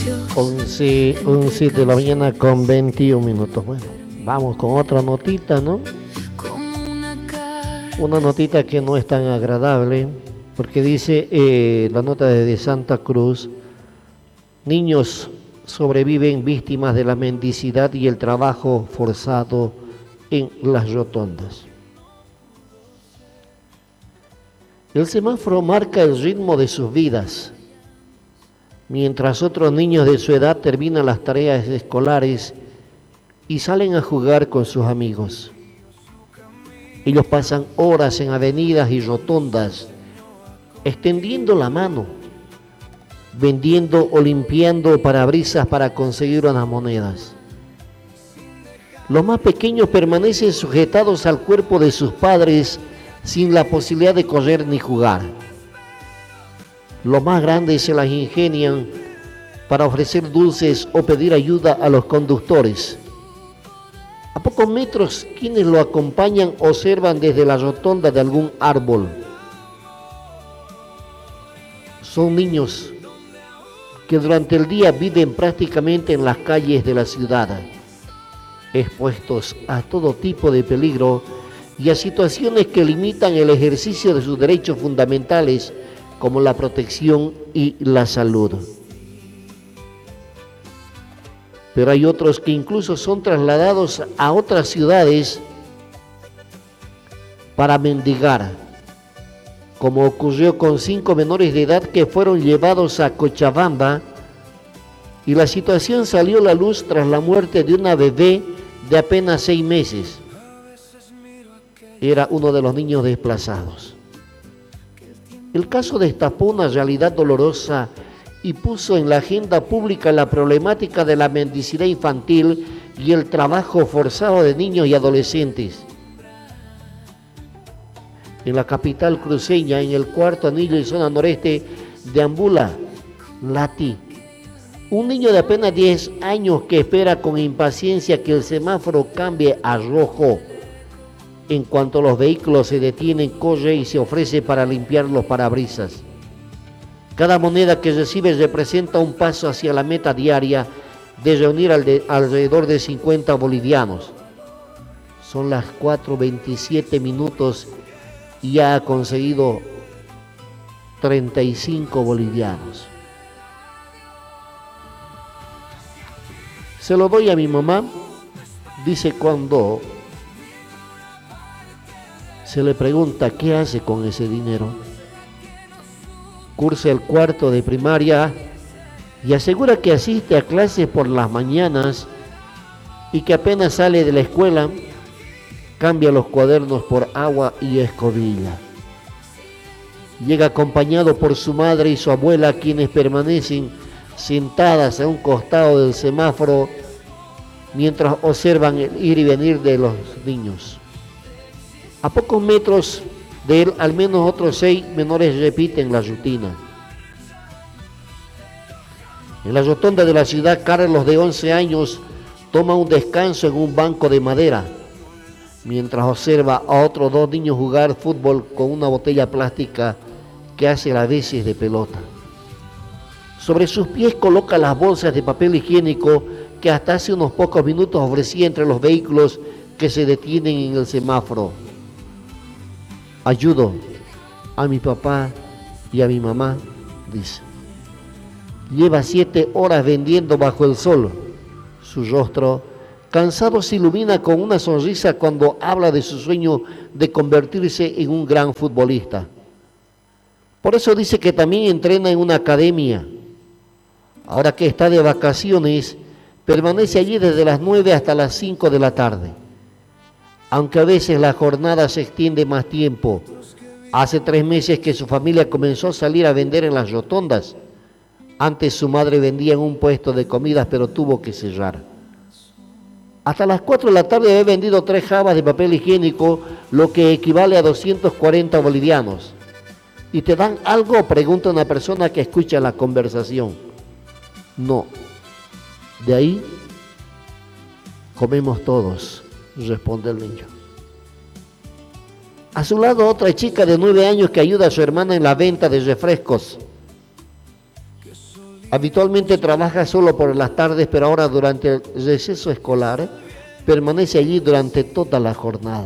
11 de la mañana con 21 minutos. Bueno, vamos con otra notita, ¿no? Una notita que no es tan agradable, porque dice la nota de Santa Cruz: niños sobreviven víctimas de la mendicidad y el trabajo forzado en las rotondas. El semáforo marca el ritmo de sus vidas, mientras otros niños de su edad terminan las tareas escolares y salen a jugar con sus amigos. Ellos pasan horas en avenidas y rotondas, extendiendo la mano, vendiendo o limpiando parabrisas para conseguir unas monedas. Los más pequeños permanecen sujetados al cuerpo de sus padres sin la posibilidad de correr ni jugar. Los más grandes se las ingenian para ofrecer dulces o pedir ayuda a los conductores. A pocos metros, quienes lo acompañan observan desde la rotonda de algún árbol. Son niños que durante el día viven prácticamente en las calles de la ciudad, expuestos a todo tipo de peligro y a situaciones que limitan el ejercicio de sus derechos fundamentales, como la protección y la salud. Pero hay otros que incluso son trasladados a otras ciudades para mendigar, como ocurrió con 5 menores de edad que fueron llevados a Cochabamba, y la situación salió a la luz tras la muerte de una bebé de apenas 6 meses. Era uno de los niños desplazados. El caso destapó una realidad dolorosa y puso en la agenda pública la problemática de la mendicidad infantil y el trabajo forzado de niños y adolescentes. En la capital cruceña, en el cuarto anillo y zona noreste, deambula Lati, un niño de apenas 10 años que espera con impaciencia que el semáforo cambie a rojo. En cuanto los vehículos se detienen, corre y se ofrece para limpiar los parabrisas. Cada moneda que recibe representa un paso hacia la meta diaria de reunir alrededor de 50 bolivianos. Son las 4:27 minutos y ya ha conseguido 35 bolivianos. Se lo doy a mi mamá, dice cuando se le pregunta qué hace con ese dinero. Cursa el cuarto de primaria y asegura que asiste a clases por las mañanas y que apenas sale de la escuela, cambia los cuadernos por agua y escobilla. Llega acompañado por su madre y su abuela, quienes permanecen sentadas a un costado del semáforo mientras observan el ir y venir de los niños. A pocos metros de él, al menos otros 6 menores repiten la rutina. En la rotonda de la ciudad, Carlos, de 11 años, toma un descanso en un banco de madera, mientras observa a otros 2 niños jugar fútbol con una botella plástica que hace las veces de pelota. Sobre sus pies coloca las bolsas de papel higiénico que hasta hace unos pocos minutos ofrecía entre los vehículos que se detienen en el semáforo. Ayudo a mi papá y a mi mamá, dice. Lleva 7 horas vendiendo bajo el sol. Su rostro, cansado, se ilumina con una sonrisa cuando habla de su sueño de convertirse en un gran futbolista. Por eso dice que también entrena en una academia. Ahora que está de vacaciones, permanece allí desde las 9 hasta las 5 de la tarde. Aunque a veces la jornada se extiende más tiempo. Hace 3 meses que su familia comenzó a salir a vender en las rotondas. Antes su madre vendía en un puesto de comidas, pero tuvo que cerrar. Hasta las 4 de la tarde había vendido 3 jabas de papel higiénico, lo que equivale a 240 bolivianos. ¿Y te dan algo?, pregunta una persona que escucha la conversación. No. De ahí comemos todos, responde el niño. A su lado, otra chica de 9 años que ayuda a su hermana en la venta de refrescos. Habitualmente trabaja solo por las tardes, pero ahora durante el receso escolar permanece allí durante toda la jornada.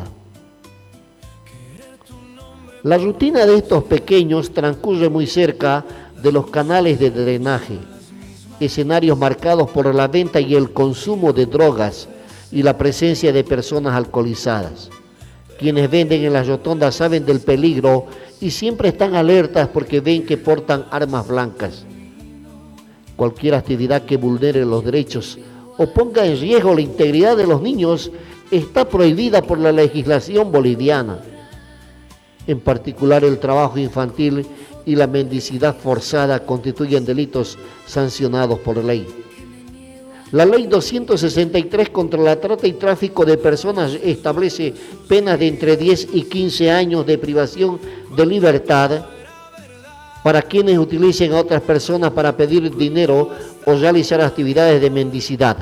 La rutina de estos pequeños transcurre muy cerca de los canales de drenaje, escenarios marcados por la venta y el consumo de drogas y la presencia de personas alcoholizadas. Quienes venden en las rotondas saben del peligro y siempre están alertas porque ven que portan armas blancas. Cualquier actividad que vulnere los derechos o ponga en riesgo la integridad de los niños está prohibida por la legislación boliviana. En particular, el trabajo infantil y la mendicidad forzada constituyen delitos sancionados por ley. La ley 263 contra la trata y tráfico de personas establece penas de entre 10 y 15 años de privación de libertad para quienes utilicen a otras personas para pedir dinero o realizar actividades de mendicidad.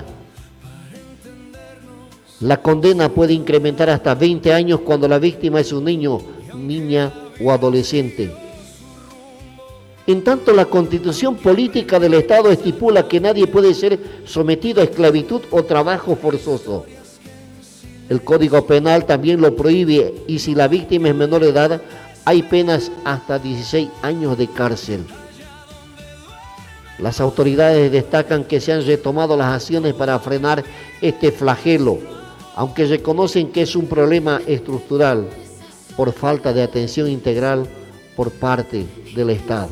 La condena puede incrementar hasta 20 años cuando la víctima es un niño, niña o adolescente. En tanto, la Constitución Política del Estado estipula que nadie puede ser sometido a esclavitud o trabajo forzoso. El Código Penal también lo prohíbe y si la víctima es menor de edad, hay penas hasta 16 años de cárcel. Las autoridades destacan que se han retomado las acciones para frenar este flagelo, aunque reconocen que es un problema estructural por falta de atención integral por parte del Estado.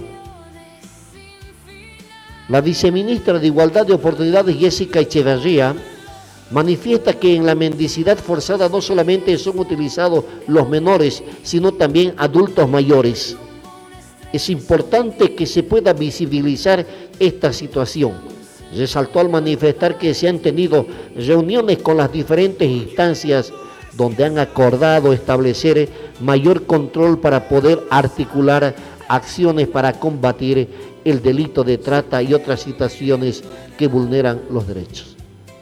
La viceministra de Igualdad de Oportunidades, Jessica Echeverría, manifiesta que en la mendicidad forzada no solamente son utilizados los menores, sino también adultos mayores. Es importante que se pueda visibilizar esta situación. Resaltó al manifestar que se han tenido reuniones con las diferentes instancias donde han acordado establecer mayor control para poder articular acciones para combatir el delito de trata y otras situaciones que vulneran los derechos.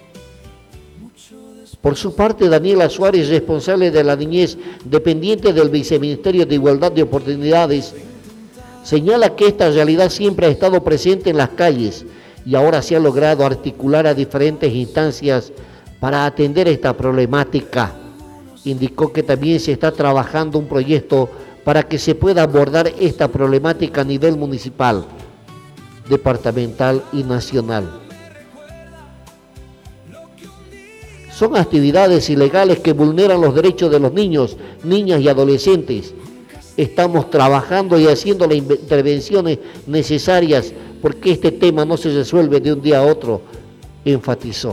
Por su parte, Daniela Suárez, responsable de la niñez dependiente del Viceministerio de Igualdad de Oportunidades, señala que esta realidad siempre ha estado presente en las calles y ahora se ha logrado articular a diferentes instancias para atender esta problemática. Indicó que también se está trabajando un proyecto para que se pueda abordar esta problemática a nivel municipal, departamental y nacional. Son actividades ilegales que vulneran los derechos de los niños, niñas y adolescentes. Estamos trabajando y haciendo las intervenciones necesarias porque este tema no se resuelve de un día a otro, enfatizó.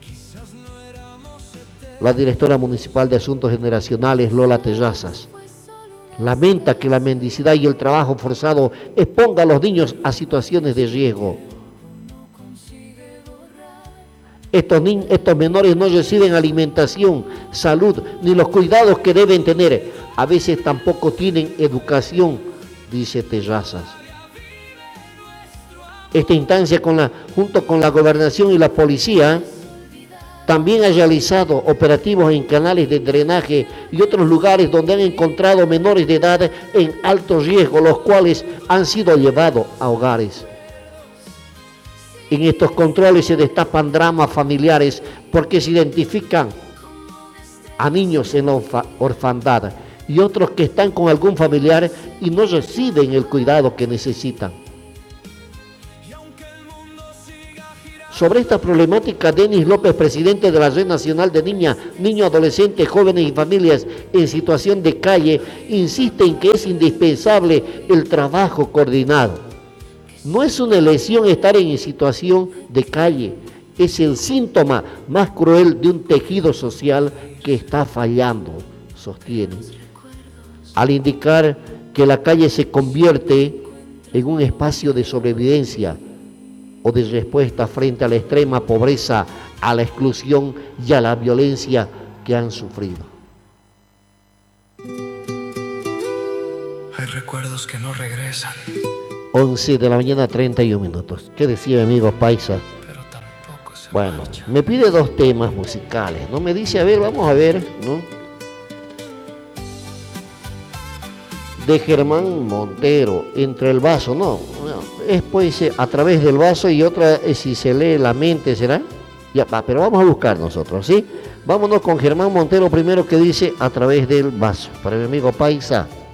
La directora municipal de Asuntos Generacionales, Lola Terrazas, lamenta que la mendicidad y el trabajo forzado exponga a los niños a situaciones de riesgo. Estos menores no reciben alimentación, salud, ni los cuidados que deben tener. A veces tampoco tienen educación, dice Terrazas. Esta instancia, junto con la gobernación y la policía, también ha realizado operativos en canales de drenaje y otros lugares donde han encontrado menores de edad en alto riesgo, los cuales han sido llevados a hogares. En estos controles se destapan dramas familiares porque se identifican a niños en la orfandad y otros que están con algún familiar y no reciben el cuidado que necesitan. Sobre esta problemática, Denis López, presidente de la Red Nacional de Niños, Adolescentes, Jóvenes y Familias en Situación de Calle, insiste en que es indispensable el trabajo coordinado. No es una elección estar en situación de calle, es el síntoma más cruel de un tejido social que está fallando, sostiene. Al indicar que la calle se convierte en un espacio de sobrevivencia o de respuesta frente a la extrema pobreza, a la exclusión y a la violencia que han sufrido. Hay recuerdos que no regresan. 11 de la mañana, 31 minutos. ¿Qué decía mi amigo Paisa? Pero tampoco se bueno, marcha. me pide 2 temas musicales, ¿no? Me dice, a ver, vamos a ver, ¿no? de Germán Montero, entre el vaso, no, es pues a través del vaso y otra si se lee la mente, ¿será? Ya, pero vamos a buscar nosotros, ¿sí? Vámonos con Germán Montero primero que dice a través del vaso, para mi amigo Paisa.